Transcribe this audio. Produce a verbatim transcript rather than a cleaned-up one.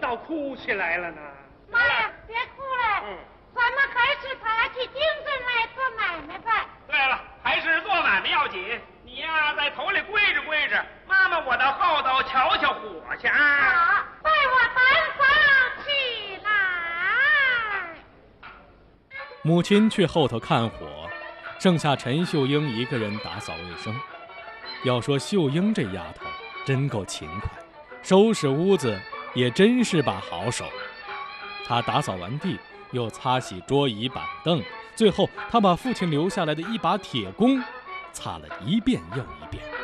倒哭起来了呢。 妈呀，别哭了，嗯，咱们还是爬起精神来做买卖吧。 对了，还是做买卖要紧。你呀，在头里跪着跪着，妈妈我到后头瞧瞧火去啊。 好，带我单房起来。 母亲去后头看火，剩下陈秀英一个人打扫卫生。要说秀英这丫头真够勤快，收拾屋子也真是把好手。她打扫完地，又擦洗桌椅板凳，最后她把父亲留下来的一把铁弓擦了一遍又一遍。